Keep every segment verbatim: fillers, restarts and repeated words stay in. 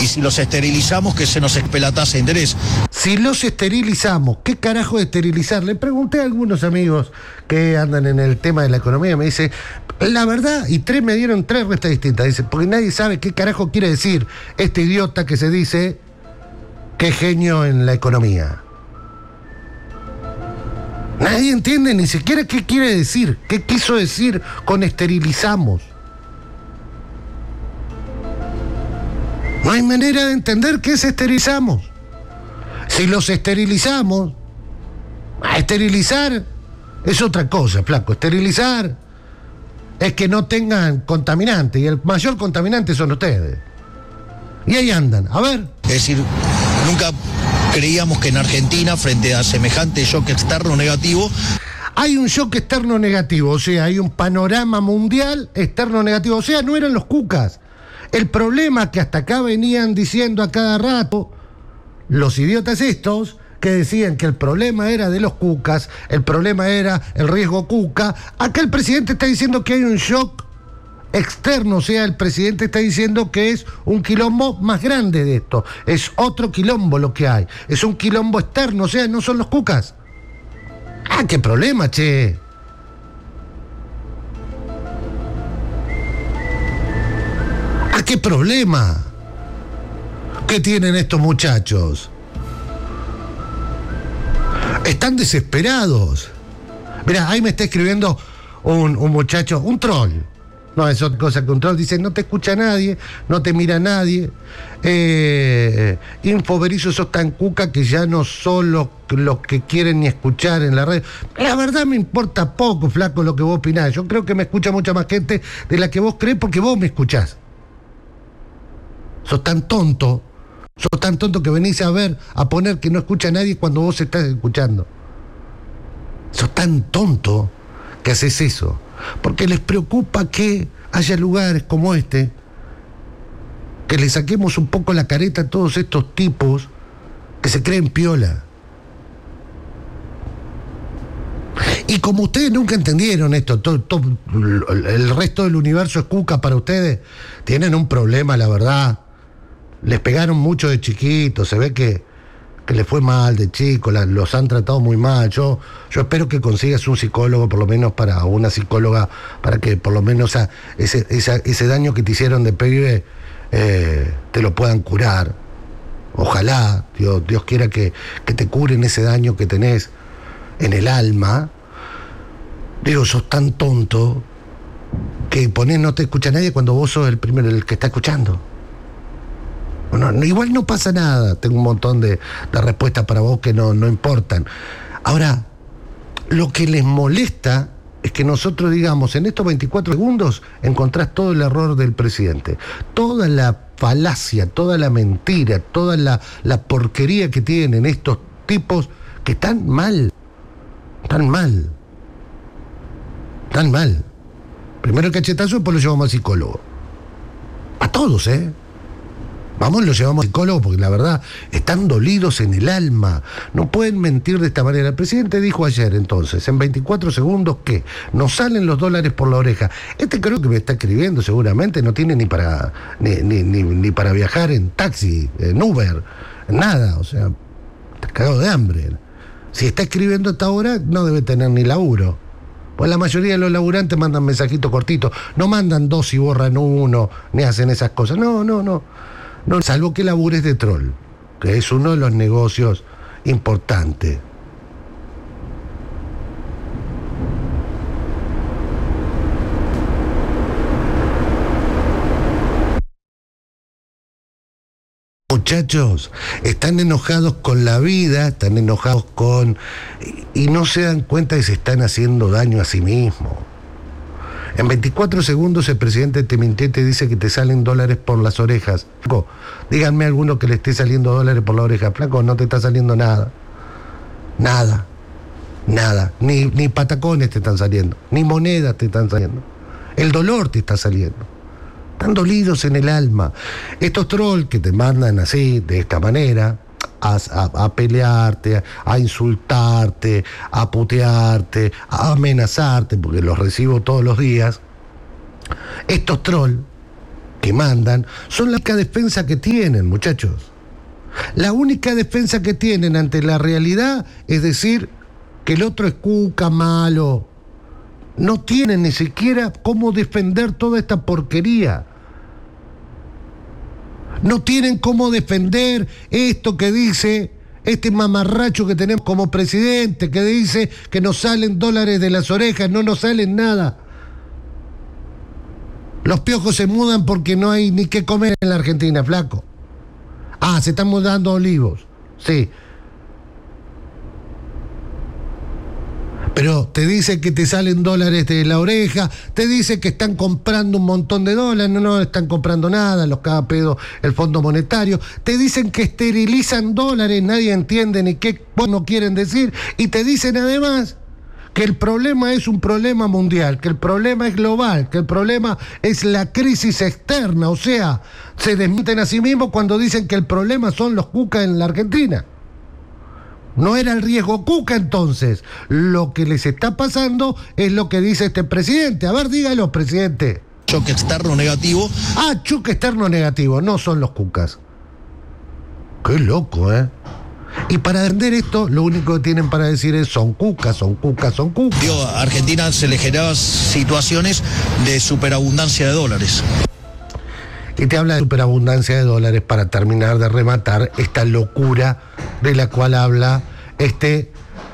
Y si los esterilizamos, que se nos expele la tasa de interés. Si los esterilizamos, ¿qué carajo de esterilizar? Le pregunté a algunos amigos que andan en el tema de la economía, me dice, la verdad, y tres me dieron tres respuestas distintas. Dice, porque nadie sabe qué carajo quiere decir este idiota que se dice que es genio en la economía. Nadie entiende ni siquiera qué quiere decir, qué quiso decir con esterilizamos. No hay manera de entender qué es esterilizamos. Si los esterilizamos, a esterilizar es otra cosa, flaco. Esterilizar es que no tengan contaminante, y el mayor contaminante son ustedes. Y ahí andan, a ver. Es decir, nunca creíamos que en Argentina, frente a semejante shock externo negativo, hay un shock externo negativo, o sea, hay un panorama mundial externo negativo, o sea, no eran los cucas. El problema que hasta acá venían diciendo a cada rato los idiotas estos, que decían que el problema era de los cucas, el problema era el riesgo cuca, acá el presidente está diciendo que hay un shock externo, o sea, el presidente está diciendo que es un quilombo más grande de esto, es otro quilombo lo que hay, es un quilombo externo, o sea, no son los cucas. Ah, qué problema, che. Ah, qué problema. ¿Qué tienen estos muchachos? Están desesperados. Mirá, ahí me está escribiendo un, un muchacho, un troll. No es otra cosa que un troll. Dice, no te escucha nadie, no te mira nadie. Eh, Infoberizo, sos tan cuca que ya no son los, los que quieren ni escuchar en la red. La verdad me importa poco, flaco, lo que vos opinás. Yo creo que me escucha mucha más gente de la que vos crees porque vos me escuchás. Sos tan tonto, sos tan tonto que venís a ver, a poner que no escucha a nadie cuando vos estás escuchando. Sos tan tonto que haces eso. Porque les preocupa que haya lugares como este, que le saquemos un poco la careta a todos estos tipos que se creen piola. Y como ustedes nunca entendieron esto, todo, todo, el resto del universo es cuca para ustedes, tienen un problema, la verdad. Les pegaron mucho de chiquitos, se ve que, que les fue mal de chicos, la, los han tratado muy mal. Yo, yo espero que consigas un psicólogo, por lo menos para una psicóloga, para que por lo menos a, ese, esa, ese daño que te hicieron de pibe eh, te lo puedan curar. Ojalá, Dios, Dios quiera que, que te curen ese daño que tenés en el alma. Digo, sos tan tonto que ponés no te escucha nadie cuando vos sos el primero, el que está escuchando. No, no, igual no pasa nada, tengo un montón de, de respuestas para vos que no, no importan. Ahora, lo que les molesta es que nosotros digamos, en estos veinticuatro segundos encontrás todo el error del presidente, toda la falacia, toda la mentira, toda la, la porquería que tienen estos tipos que están mal, están mal, están mal. Primero el cachetazo, después lo llevamos al psicólogo. A todos, ¿eh? Vamos, lo llevamos al psicólogo porque la verdad están dolidos en el alma. No pueden mentir de esta manera. El presidente dijo ayer entonces, en veinticuatro segundos, que nos salen los dólares por la oreja. Este creo que me está escribiendo seguramente, no tiene ni para ni, ni, ni, ni para viajar en taxi, en Uber, nada. O sea, está cagado de hambre. Si está escribiendo a esta hora, no debe tener ni laburo. Pues la mayoría de los laburantes mandan mensajitos cortitos. No mandan dos y borran uno, ni hacen esas cosas. No, no, no. No, salvo que labures de troll, que es uno de los negocios importantes. Muchachos, están enojados con la vida, están enojados con... y no se dan cuenta que se están haciendo daño a sí mismos. En veinticuatro segundos el presidente te mintió y te dice que te salen dólares por las orejas. Flaco, díganme a alguno que le esté saliendo dólares por la oreja. Flaco, no te está saliendo nada. Nada. Nada. Ni, ni patacones te están saliendo. Ni monedas te están saliendo. El dolor te está saliendo. Están dolidos en el alma. Estos trolls que te mandan así, de esta manera... A, a, a pelearte, a, a insultarte, a putearte, a amenazarte, porque los recibo todos los días. Estos trolls que mandan, son la única defensa que tienen, muchachos. La única defensa que tienen ante la realidad es decir que el otro es cuca, malo. No tienen ni siquiera cómo defender toda esta porquería. No tienen cómo defender esto que dice este mamarracho que tenemos como presidente, que dice que nos salen dólares de las orejas, no nos salen nada. Los piojos se mudan porque no hay ni qué comer en la Argentina, flaco. Ah, se están mudando olivos, sí. Pero te dice que te salen dólares de la oreja, te dice que están comprando un montón de dólares, no, no están comprando nada, los caga pedo el Fondo Monetario, te dicen que esterilizan dólares, nadie entiende ni qué no quieren decir, y te dicen además que el problema es un problema mundial, que el problema es global, que el problema es la crisis externa, o sea, se desmienten a sí mismos cuando dicen que el problema son los cucas en la Argentina. No era el riesgo cuca entonces. Lo que les está pasando es lo que dice este presidente. A ver, dígalo, presidente. Choque externo negativo. Ah, choque externo negativo, no son los cucas. Qué loco, ¿eh? Y para vender esto, lo único que tienen para decir es son cucas, son cucas, son cucas. Digo, a Argentina se le generan situaciones de superabundancia de dólares. Y te habla de superabundancia de dólares para terminar de rematar esta locura de la cual habla este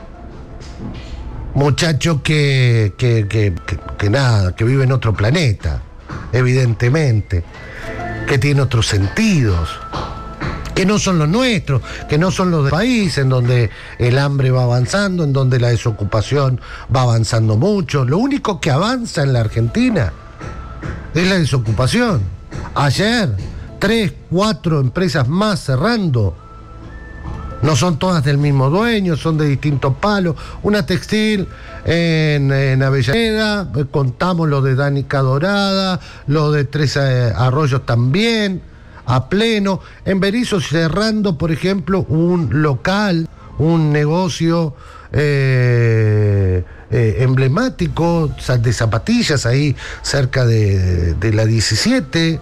muchacho que, que, que, que, que nada, que vive en otro planeta, evidentemente, que tiene otros sentidos, que no son los nuestros, que no son los del país, en donde el hambre va avanzando, en donde la desocupación va avanzando mucho. Lo único que avanza en la Argentina es la desocupación. Ayer, tres, cuatro empresas más cerrando. No son todas del mismo dueño, son de distintos palos. Una textil en, en Avellaneda, contamos lo de Danica Dorada, lo de Tres Arroyos también, a pleno. En Berisso cerrando, por ejemplo, un local, un negocio eh, eh, emblemático de zapatillas ahí cerca de, de la diecisiete.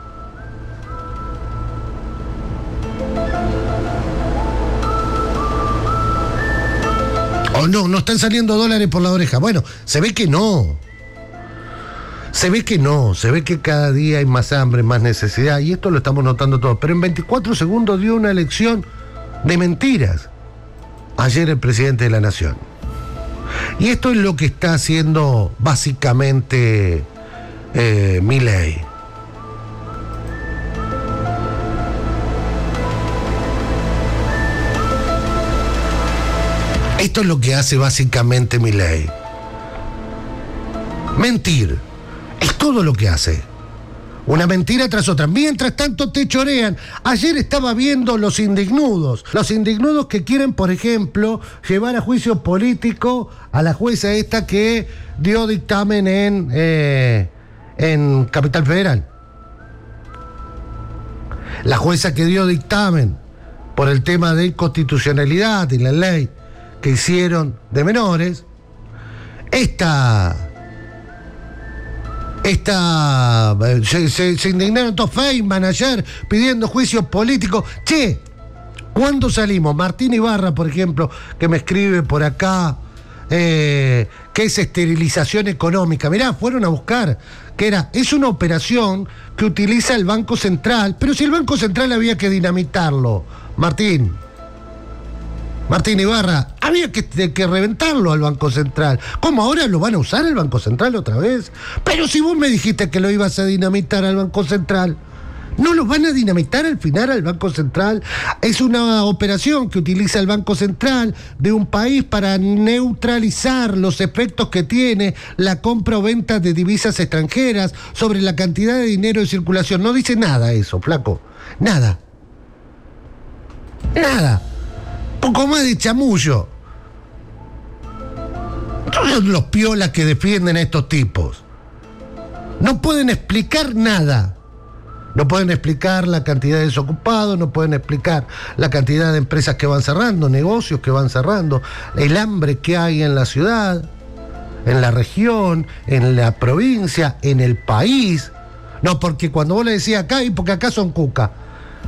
Oh, no, no están saliendo dólares por la oreja. Bueno, se ve que no. Se ve que no. Se ve que cada día hay más hambre, más necesidad. Y esto lo estamos notando todos. Pero en veinticuatro segundos dio una lección de mentiras ayer el presidente de la Nación. Y esto es lo que está haciendo básicamente eh, Milei. Esto es lo que hace básicamente Milei. Mentir. Es todo lo que hace. Una mentira tras otra. Mientras tanto te chorean. Ayer estaba viendo los indignudos. Los indignudos que quieren, por ejemplo, llevar a juicio político a la jueza esta que dio dictamen en, eh, en Capital Federal. La jueza que dio dictamen por el tema de inconstitucionalidad y la ley que hicieron de menores, esta, esta, se, se, se indignaron todos Feynman ayer pidiendo juicios políticos. Che, ¿cuándo salimos? Martín Ibarra, por ejemplo, que me escribe por acá, eh, que es esterilización económica. Mirá, fueron a buscar, que era, es una operación que utiliza el Banco Central, pero si el Banco Central había que dinamitarlo, Martín. Martín Ibarra, había que, que reventarlo al Banco Central. ¿Cómo ahora lo van a usar el Banco Central otra vez? Pero si vos me dijiste que lo ibas a dinamitar al Banco Central, ¿no lo van a dinamitar al final al Banco Central? Es una operación que utiliza el Banco Central de un país para neutralizar los efectos que tiene la compra o venta de divisas extranjeras sobre la cantidad de dinero en circulación. No dice nada eso, flaco. Nada. Nada. Poco más de chamullo. Son los piolas que defienden a estos tipos. No pueden explicar nada. No pueden explicar la cantidad de desocupados, no pueden explicar la cantidad de empresas que van cerrando, negocios que van cerrando, el hambre que hay en la ciudad, en la región, en la provincia, en el país. No, porque cuando vos le decías acá, y porque acá son cuca.